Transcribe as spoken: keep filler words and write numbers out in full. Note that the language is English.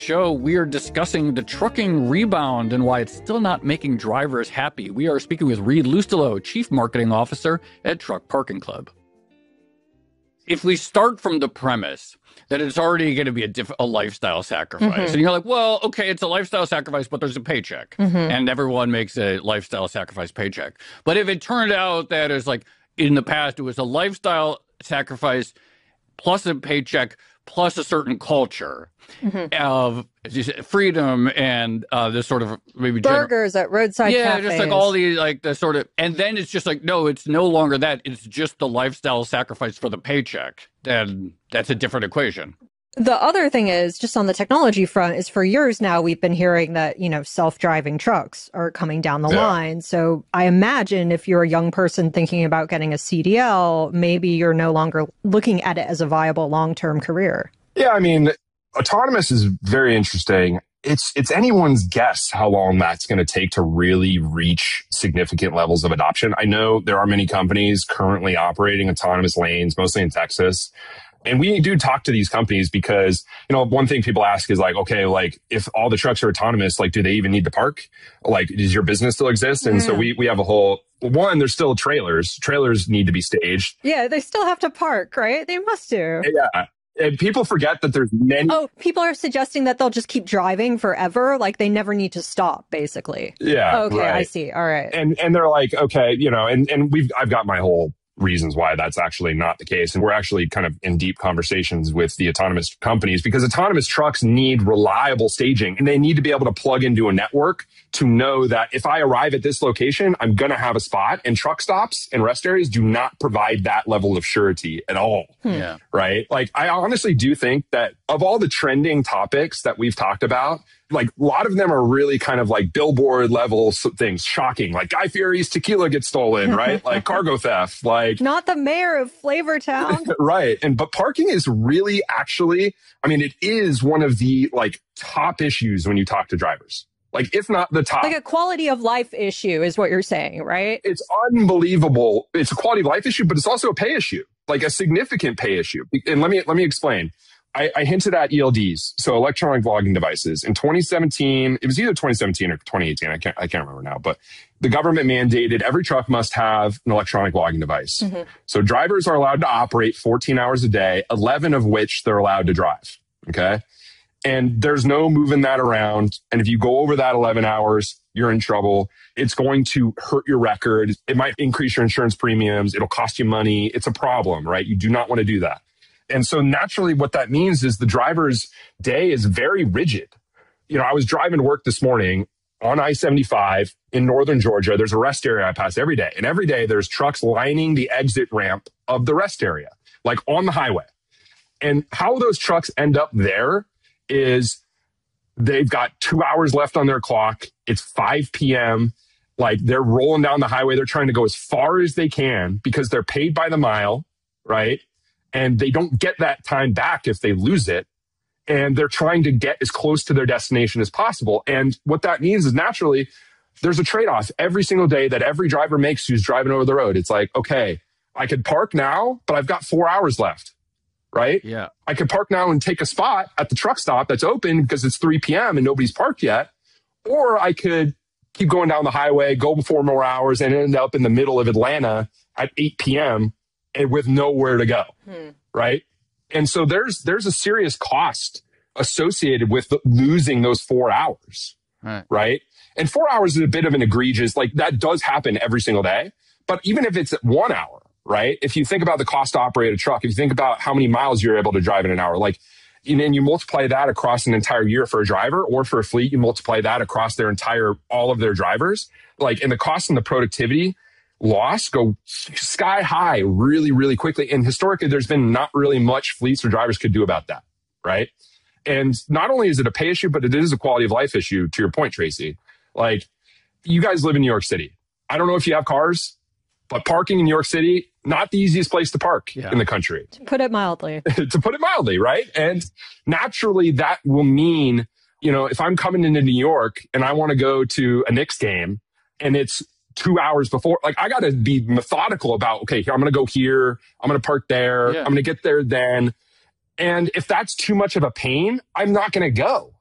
Show, we are discussing the trucking rebound and why it's still not making drivers happy. We are speaking with Reed Lustelo, Chief Marketing Officer at Truck Parking Club. If we start from the premise that it's already going to be a, diff- a lifestyle sacrifice, mm-hmm. and you're like, well, okay, it's a lifestyle sacrifice, but there's a paycheck, mm-hmm. and everyone makes a lifestyle sacrifice paycheck. But if it turned out that it's like in the past, it was a lifestyle sacrifice plus a paycheck plus a certain culture mm-hmm. of as you said, freedom and uh, this sort of maybe burgers gener- at roadside yeah, cafes. just like all these like the sort of, and then it's just like no, it's no longer that. It's just the lifestyle sacrifice for the paycheck. Then that's a different equation. The other thing is, just on the technology front, is for years now, we've been hearing that, you know, self-driving trucks are coming down the yeah. line. So I imagine if you're a young person thinking about getting a C D L, maybe you're no longer looking at it as a viable long-term career. Yeah, I mean, autonomous is very interesting. It's it's anyone's guess how long that's going to take to really reach significant levels of adoption. I know there are many companies currently operating autonomous lanes, mostly in Texas. And we do talk to these companies because, you know, one thing people ask is like, okay, like if all the trucks are autonomous, like, do they even need to park? Like, does your business still exist? And yeah. so we, we have a whole, one, there's still trailers. Trailers need to be staged. Yeah, they still have to park, right? They must do. Yeah. And people forget that there's many. Oh, people are suggesting that they'll just keep driving forever. Like they never need to stop, basically. Yeah. Okay, right. I see. All right. And, and they're like, okay, you know, and, and we've, I've got my whole reasons why that's actually not the case. And we're actually kind of in deep conversations with the autonomous companies because autonomous trucks need reliable staging and they need to be able to plug into a network to know that if I arrive at this location, I'm going to have a spot. And truck stops and rest areas do not provide that level of surety at all. Hmm. Yeah. Right? Like, I honestly do think that of all the trending topics that we've talked about, like a lot of them are really kind of like billboard level things, shocking. Like Guy Fieri's tequila gets stolen, right? Like cargo theft, like not the mayor of Flavortown, right? And but parking is really actually, I mean, it is one of the like top issues when you talk to drivers. Like if not the top, like a quality of life issue is what you're saying, right? It's unbelievable. It's a quality of life issue, but it's also a pay issue, like a significant pay issue. And let me let me explain. I, I hinted at E L Ds, so electronic logging devices. In twenty seventeen, it was either twenty seventeen or twenty eighteen. I can't, I can't remember now, but the government mandated every truck must have an electronic logging device. Mm-hmm. So drivers are allowed to operate fourteen hours a day, eleven of which they're allowed to drive. Okay. And there's no moving that around. And if you go over that eleven hours, you're in trouble. It's going to hurt your record. It might increase your insurance premiums. It'll cost you money. It's a problem, right? You do not want to do that. And so naturally what that means is the driver's day is very rigid. You know, I was driving to work this morning on I seventy-five in northern Georgia. There's a rest area I pass every day. And every day there's trucks lining the exit ramp of the rest area, like on the highway. And how those trucks end up there is they've got two hours left on their clock. It's five p.m. Like they're rolling down the highway. They're trying to go as far as they can because they're paid by the mile, right? And they don't get that time back if they lose it. And they're trying to get as close to their destination as possible. And what that means is naturally, there's a trade-off every single day that every driver makes who's driving over the road. It's like, okay, I could park now, but I've got four hours left, right? Yeah. I could park now and take a spot at the truck stop that's open because it's three p.m. and nobody's parked yet. Or I could keep going down the highway, go four more hours and end up in the middle of Atlanta at eight p.m. and with nowhere to go, hmm. right? And so there's there's a serious cost associated with the, losing those four hours, right. right? And four hours is a bit of an egregious, like that does happen every single day. But even if it's at one hour, right? If you think about the cost to operate a truck, if you think about how many miles you're able to drive in an hour, like, and then you multiply that across an entire year for a driver or for a fleet, you multiply that across their entire, all of their drivers, like, and the cost and the productivity loss go sky high really, really quickly. And historically, there's been not really much fleets or drivers could do about that, right? And not only is it a pay issue, but it is a quality of life issue, to your point, Tracy. Like, you guys live in New York City. I don't know if you have cars, but parking in New York City, not the easiest place to park yeah. in the country. To put it mildly. to put it mildly, right? And naturally, that will mean, you know, if I'm coming into New York and I want to go to a Knicks game and it's two hours before, like I got to be methodical about, okay, I'm going to go here. I'm going to park there. Yeah. I'm going to get there then. And if that's too much of a pain, I'm not going to go.